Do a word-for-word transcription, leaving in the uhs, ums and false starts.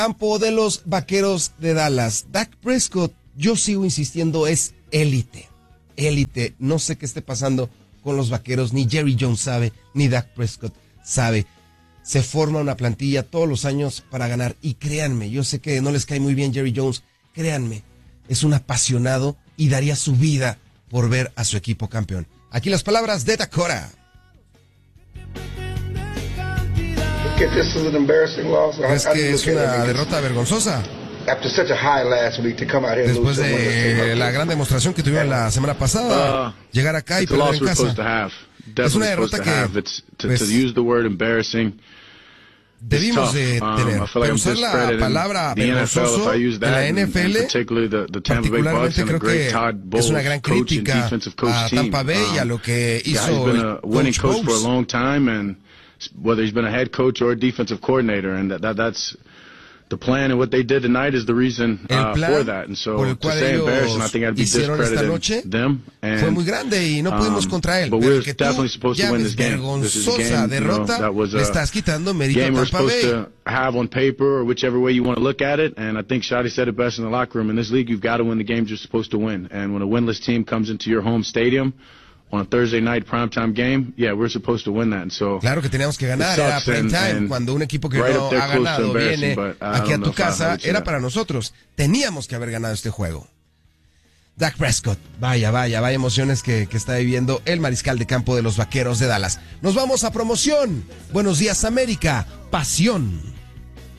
Campo de los Vaqueros de Dallas. Dak Prescott, yo sigo insistiendo, es élite. Élite. No sé qué esté pasando con los Vaqueros. Ni Jerry Jones sabe, ni Dak Prescott sabe. Se forma una plantilla todos los años para ganar. Y créanme, yo sé que no les cae muy bien Jerry Jones. Créanme, es un apasionado y daría su vida por ver a su equipo campeón. Aquí las palabras de Dakota. ¿Crees que es una derrota vergonzosa? Después de la gran demostración que tuvieron la semana pasada, uh, llegar acá y perder en casa. Es una derrota que pues, debimos de tener. Pero usar la palabra vergonzoso en la N F L, particularmente creo que es una gran crítica a Tampa Bay y a lo que hizo el Coach Bowles. Whether he's been a head coach or a defensive coordinator, and that, that that's the plan, and what they did tonight is the reason uh, for that. And so to say embarrassing, I think I'd be discrediting them. And, fue muy grande y no pudimos um, contra él. But pero we're que definitely supposed to win this game. This is a game, derrota, you know, that was a le estás quitando mérito game a we're Tampa supposed Bay. to have on paper, or whichever way you want to look at it. And I think Shadi said it best in the locker room. In this league, you've got to win the games you're supposed to win. And when a winless team comes into your home stadium on a Thursday night primetime game, yeah, we're supposed to win that. And so claro que teníamos que ganar, era primetime. Cuando un equipo que right no ha ganado viene aquí a tu casa, era para nosotros. Teníamos que haber ganado este juego. Dak Prescott, vaya, vaya, vaya emociones que, que está viviendo el mariscal de campo de los Vaqueros de Dallas. Nos vamos a promoción. Buenos días, América. Pasión.